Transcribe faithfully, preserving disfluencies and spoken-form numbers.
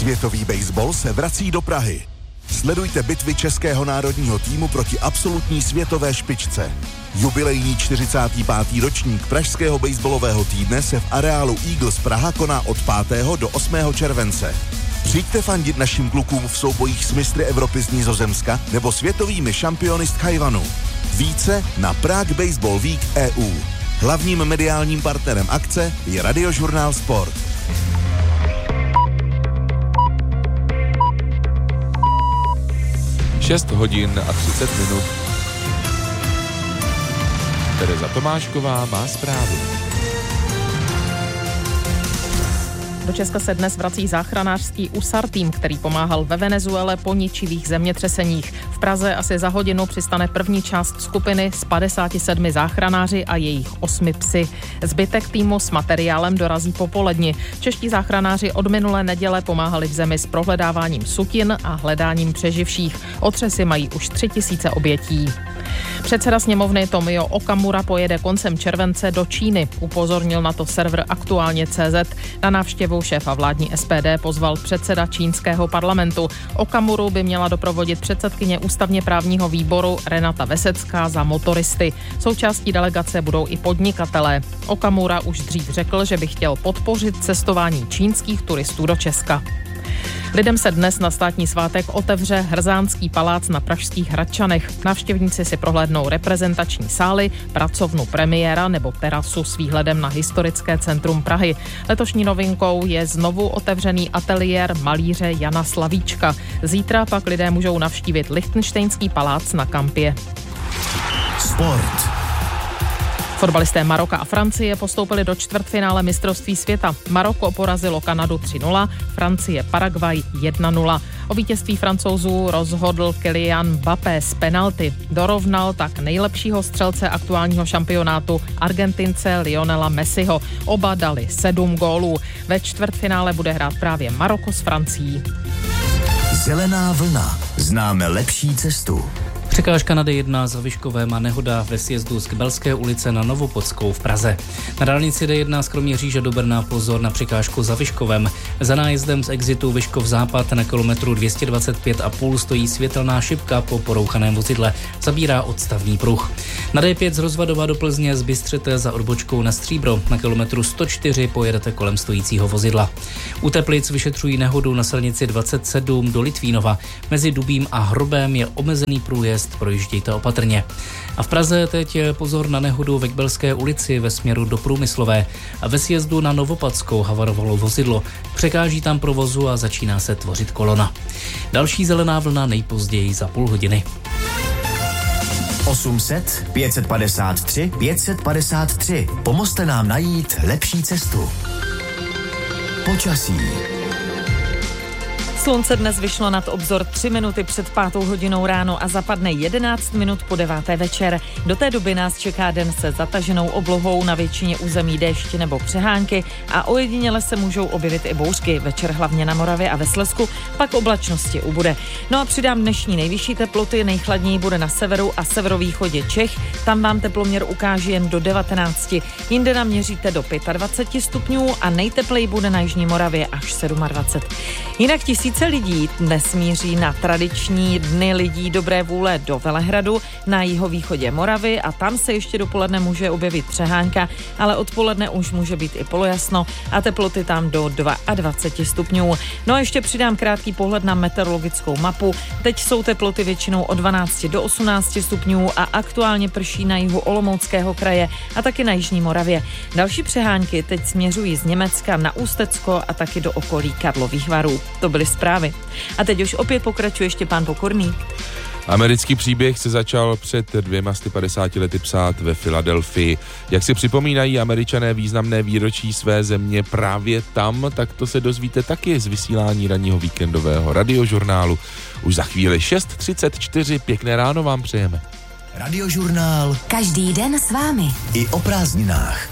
Světový baseball se vrací do Prahy. Sledujte bitvy českého národního týmu proti absolutní světové špičce. Jubilejní čtyřicátý pátý ročník pražského baseballového týdne se v areálu Eagles Praha koná od pátého do osmého července. Přijďte fandit našim klukům v soubojích s mistry Evropy z Nizozemska nebo světovými šampiony z Tchajwanu. Více na Prague Baseball Week E U. Hlavním mediálním partnerem akce je Radiožurnál Sport. šest hodin a třicet minut. Tereza Tomášková má zprávy. Do Česka se dnes vrací záchranářský U S A R tým, který pomáhal ve Venezuele po ničivých zemětřeseních. V Praze asi za hodinu přistane první část skupiny z padesáti sedmi záchranáři a jejich osmi psy. Zbytek týmu s materiálem dorazí popoledni. Čeští záchranáři od minulé neděle pomáhali v zemi s prohledáváním sutin a hledáním přeživších. Otřesy mají už tři tisíce obětí. Předseda sněmovny Tomio Okamura pojede koncem července do Číny. Upozornil na to server aktuálně tečka cé zet. Na návštěvu šéfa vládní S P D pozval předseda čínského parlamentu. Okamuru by měla doprovodit předsedkyně ústavně právního výboru Renata Vesecká za motoristy. Součástí delegace budou i podnikatelé. Okamura už dřív řekl, že by chtěl podpořit cestování čínských turistů do Česka. Lidem se dnes na státní svátek otevře Hrzánský palác na pražských Hradčanech. Návštěvníci si prohlédnou reprezentační sály, pracovnu premiéra nebo terasu s výhledem na historické centrum Prahy. Letošní novinkou je znovu otevřený ateliér malíře Jana Slavíčka. Zítra pak lidé můžou navštívit Lichtenštejnský palác na Kampě. Sport. Fotbalisté Maroka a Francie postoupili do čtvrtfinále mistrovství světa. Maroko porazilo Kanadu tři nula, Francie Paraguay jedna nula. O vítězství Francouzů rozhodl Kylian Mbappé z penalty. Dorovnal tak nejlepšího střelce aktuálního šampionátu Argentince Lionela Messiho. Oba dali sedm gólů. Ve čtvrtfinále bude hrát právě Maroko s Francií. Zelená vlna. Známe lepší cestu. Překážka na D jedna za Vyškovem a nehoda ve sjezdu z Kbelské ulice na Novopodskou v Praze. Na dálnici D jedna z Kroměříže do Brna pozor na překážku za Vyškovem. Za nájezdem z exitu Vyškov západ na kilometru dvě stě dvacet pět a půl stojí světelná šipka po porouchaném vozidle. Zabírá odstavný pruh. Na D pět z Rozvadova do Plzně z Bystřete za odbočkou na Stříbro. Na kilometru sto čtyři pojedete kolem stojícího vozidla. U Teplic vyšetřují nehodu na silnici dvacet sedm do Litvínova. Mezi Dubím a Hrobem je omezený průjezd. Projíždějte opatrně. A v Praze teď pozor na nehodu ve Kbelské ulici ve směru do Průmyslové. A ve sjezdu na Novopadskou havarovalo vozidlo. Překáží tam provozu a začíná se tvořit kolona. Další zelená vlna nejpozději za půl hodiny. osm set pět set padesát tři pět set padesát tři. Pomozte nám najít lepší cestu. Počasí. Slunce dnes vyšlo nad obzor tři minuty před pátou hodinou ráno a zapadne jedenáct minut po deváté večer. Do té doby nás čeká den se zataženou oblohou, na většině území déšť nebo přehánky a ojediněle se můžou objevit i bouřky. Večer hlavně na Moravě a ve Slezsku, pak oblačnosti ubude. No a přidám dnešní nejvyšší teploty, nejchladněji bude na severu a severovýchodě Čech. Tam vám teploměr ukáže jen do devatenácti. Jinde naměříte do dvacet pět stupňů a nejtepleji bude na jižní Moravě až dvacet sedm. Jinak tisíc Tisíce lidí dnes míří na tradiční dny lidí dobré vůle do Velehradu na jihovýchodě Moravy a tam se ještě dopoledne může objevit přehánka, ale odpoledne už může být i polojasno a teploty tam do dvacet dva stupňů. No a ještě přidám krátký pohled na meteorologickou mapu. Teď jsou teploty většinou od dvanácti do osmnácti stupňů a aktuálně prší na jihu Olomouckého kraje a taky na jižní Moravě. Další přehánky teď směřují z Německa na Ústecko a taky do okolí Karlových Varů. To byly zprávy. A teď už opět pokračuje Štěpán Pokorný. Americký příběh se začal před dvěma sty padesáti lety psát ve Filadelfii. Jak si připomínají Američané významné výročí své země právě tam, tak to se dozvíte taky z vysílání ranního víkendového radiožurnálu. Už za chvíli šest třicet čtyři, pěkné ráno vám přejeme. Radiožurnál. Každý den s vámi. I o prázdninách.